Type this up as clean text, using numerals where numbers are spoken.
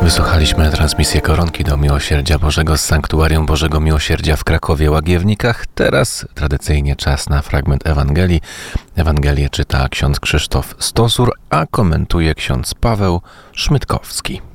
Wysłuchaliśmy transmisję Koronki do Miłosierdzia Bożego z Sanktuarium Bożego Miłosierdzia w Krakowie-Łagiewnikach. Teraz tradycyjnie czas na fragment Ewangelii. Ewangelię czyta ksiądz Krzysztof Stosur, a komentuje ksiądz Paweł Szmytkowski.